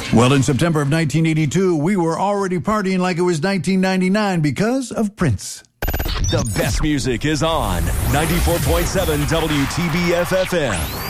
Well, in September of 1982, we were already partying like it was 1999 because of Prince. The best music is on 94.7 WTBF FM.